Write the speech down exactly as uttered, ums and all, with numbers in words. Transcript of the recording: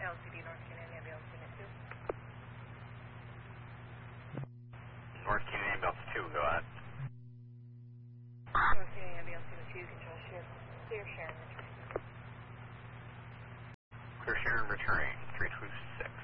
L C D North Canadian Ambulance Unit two. North Canadian Ambulance two, go ahead. North Canadian Ambulance Unit two, control shift. Clear Sharon returning. Clear Sharon returning, three two six.